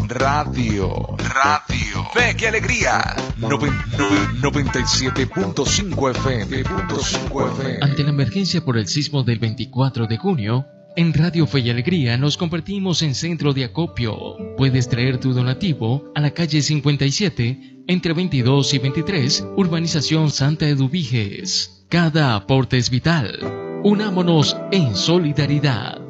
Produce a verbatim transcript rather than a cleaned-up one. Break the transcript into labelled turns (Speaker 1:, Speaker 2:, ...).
Speaker 1: Radio, Radio, Fe y Alegría, noventa y siete punto cinco F M.
Speaker 2: Ante la emergencia por el sismo del veinticuatro de junio, en Radio Fe y Alegría nos convertimos en centro de acopio. Puedes traer tu donativo a la calle cincuenta y siete, entre veintidós y veintitrés, Urbanización Santa Eduviges. Cada aporte es vital. Unámonos en solidaridad.